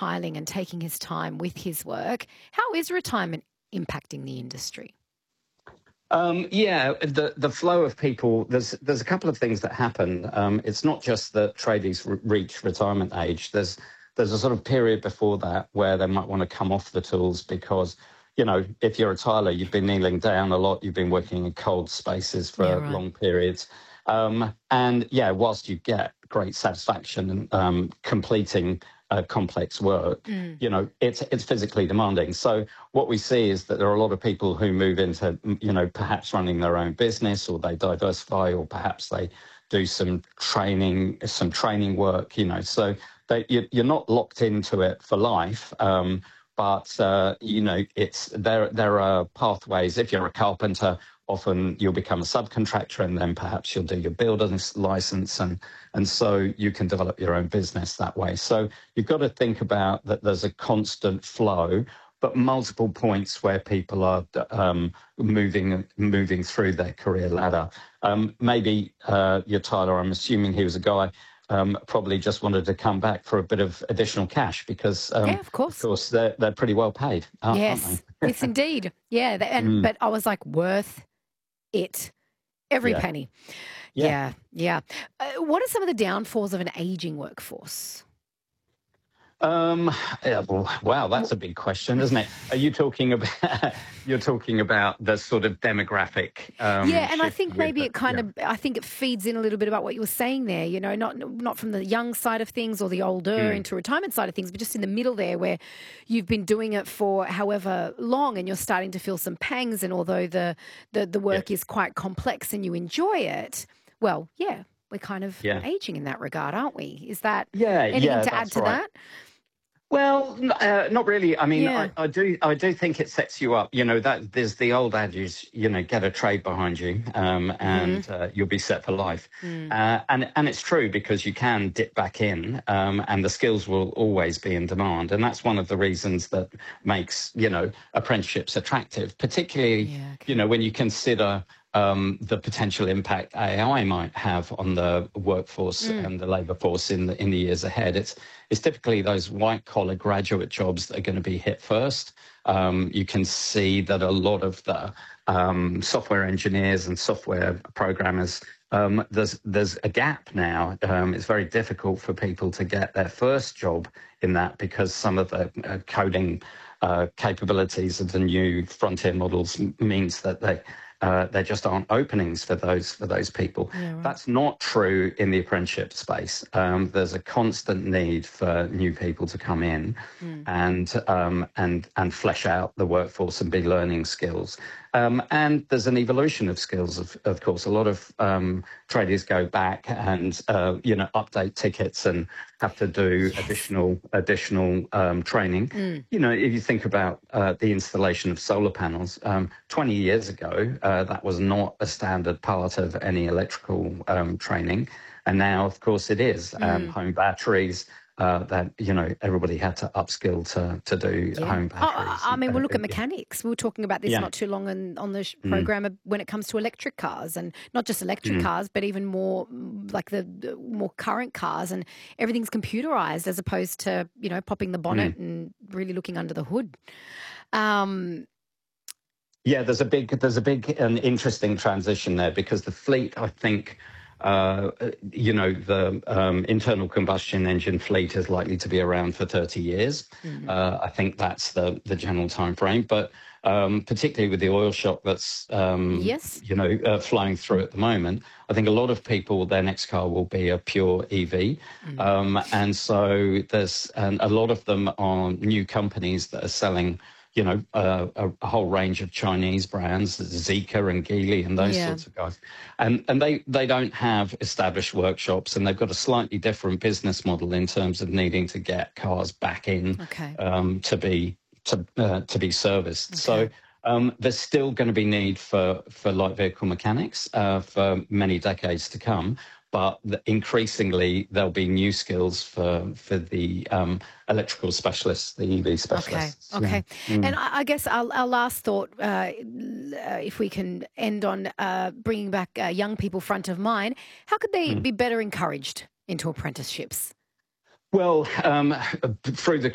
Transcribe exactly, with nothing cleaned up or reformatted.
tiling and taking his time with his work. How is retirement impacting the industry? Um, yeah, the the flow of people. There's there's a couple of things that happen. Um, it's not just that tradies re- reach retirement age. There's there's a sort of period before that where they might want to come off the tools because, you know, if you're a tiler, you've been kneeling down a lot. You've been working in cold spaces Yeah, for right. long periods. Um, and yeah, whilst you get great satisfaction in um, completing uh, complex work, Mm. you know, it's it's physically demanding. So what we see is that there are a lot of people who move into, you know, perhaps running their own business, or they diversify, or perhaps they do some training, some training work, you know. So they, you, you're not locked into it for life. Um, but uh, you know, it's there. There are pathways. If you're a carpenter, often you'll become a subcontractor, and then perhaps you'll do your builder's license, and and so you can develop your own business that way. So you've got to think about that. There's a constant flow, but multiple points where people are um, moving moving through their career ladder. Um, maybe uh, your Tyler, I'm assuming he was a guy. Um, probably just wanted to come back for a bit of additional cash because, Yeah, um, of of course. course, they're, they're pretty well paid, aren't aren't Yes. they? Yes, indeed. Yeah. th- And Mm, but I was like, worth it. Every yeah, penny. yeah. Yeah. Yeah. Uh, what are some of the downfalls of an aging workforce? Um, yeah, well, wow, that's W- a big question, isn't it? Are you talking about you're talking about the sort of demographic um, Yeah, and I shift think with maybe the, it kind yeah. of, I think it feeds in a little bit about what you were saying there, you know, not not from the young side of things or the older Mm, into retirement side of things, but just in the middle there where you've been doing it for however long and you're starting to feel some pangs. And although the, the, the yeah, work is quite complex and you enjoy it, well, yeah, we're kind of yeah, aging in that regard, aren't we? Is that yeah, anything yeah. to add That's to right. that? Well, n- uh, not really. I mean, I, Yeah. I do, I do think it sets you up. You know, that there's the old adage, you know, get a trade behind you, um, Mm-hmm. and uh, you'll be set for life. Mm. Uh, and and it's true because you can dip back in, um, and the skills will always be in demand. And that's one of the reasons that makes, you know, apprenticeships attractive, particularly, Yeah, you okay. know, when you consider um, the potential impact A I might have on the workforce Mm. and the labour force in the in the years ahead. It's it's typically those white collar graduate jobs that are going to be hit first. Um, you can see that a lot of the um, software engineers and software programmers, um, there's there's a gap now. Um, it's very difficult for people to get their first job in that because some of the uh, coding uh, capabilities of the new frontier models m- means that they uh, there just aren't openings for those for those people. Yeah, right. That's not true in the apprenticeship space. Um, there's a constant need for new people to come in Mm. and um, and and flesh out the workforce and be learning skills. Um, and there's an evolution of skills, of, of course. A lot of um, tradies go back and uh, you know update tickets and have to do Yes. additional additional um, training. Mm. You know, if you think about uh, the installation of solar panels, um, twenty years ago, uh, that was not a standard part of any electrical um, training. And now, of course, it is. Um, Mm. home batteries, uh, that, you know, everybody had to upskill to, to do Yeah. home Oh, I batteries. I mean, Uh, we'll look at yeah. mechanics. We were talking about this Yeah. not too long on, on the sh- Mm, program of- when it comes to electric cars and not just electric mm, cars, but even more mm, like the, the more current cars and everything's computerized as opposed to, you know, popping the mm. bonnet and really looking under the hood. Um, Yeah, there's a big, there's a big and interesting transition there because the fleet, I think, uh, you know, the um, internal combustion engine fleet is likely to be around for thirty years. mhm. Uh, I think that's the the general time frame. But um, particularly with the oil shock that's um, Yes. you know uh, flowing through at the moment, I think a lot of people their next car will be a pure E V, Mm. um, and so there's and a lot of them are new companies that are selling you know, uh, a, a whole range of Chinese brands, Zeekr and Geely and those Yeah. sorts of guys. And and they, they don't have established workshops and they've got a slightly different business model in terms of needing to get cars back in Okay. um, to be to uh, to be serviced. Okay. So um, there's still going to be need for, for light vehicle mechanics uh, for many decades to come. But the, increasingly, there'll be new skills for for the um, electrical specialists, the E V Okay, specialists. Yeah. okay. And Mm, I I guess our, our last thought, uh, l- uh, if we can end on uh, bringing back uh, young people front of mind, how could they mm. be better encouraged into apprenticeships? Well, um, through the